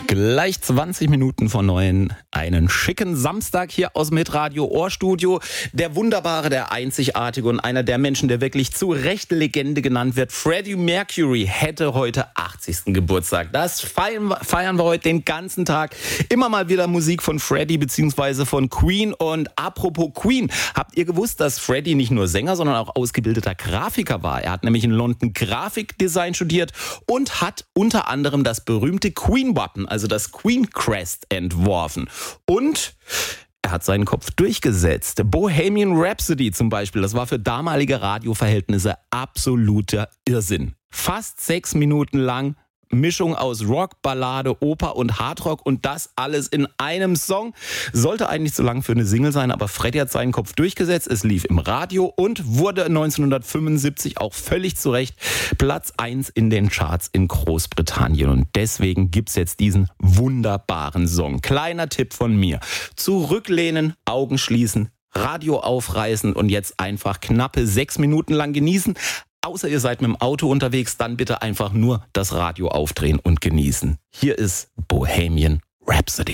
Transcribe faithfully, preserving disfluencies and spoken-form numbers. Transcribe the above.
Gleich zwanzig Minuten vor neun. Einen schicken Samstag hier aus dem Hitradio Ohrstudio. Der wunderbare, der einzigartige und einer der Menschen, der wirklich zu Recht Legende genannt wird, Freddie Mercury, hätte heute achtzigsten Geburtstag. Das feiern, feiern wir heute den ganzen Tag. Immer mal wieder Musik von Freddie bzw. von Queen. Und apropos Queen, habt ihr gewusst, dass Freddie nicht nur Sänger, sondern auch ausgebildeter Grafiker war? Er hat nämlich in London Grafikdesign studiert und hat unter anderem das berühmte Queen-Wappen, also das Queen Crest, entworfen. Und er hat seinen Kopf durchgesetzt. Bohemian Rhapsody zum Beispiel, das war für damalige Radioverhältnisse absoluter Irrsinn. Fast sechs Minuten lang, Mischung aus Rock, Ballade, Oper und Hardrock und das alles in einem Song. Sollte eigentlich zu lang für eine Single sein, aber Freddie hat seinen Kopf durchgesetzt. Es lief im Radio und wurde neunzehnhundertfünfundsiebzig auch völlig zu Recht Platz eins in den Charts in Großbritannien. Und deswegen gibt's jetzt diesen wunderbaren Song. Kleiner Tipp von mir. Zurücklehnen, Augen schließen, Radio aufreißen und jetzt einfach knappe sechs Minuten lang genießen. Außer ihr seid mit dem Auto unterwegs, dann bitte einfach nur das Radio aufdrehen und genießen. Hier ist Bohemian Rhapsody.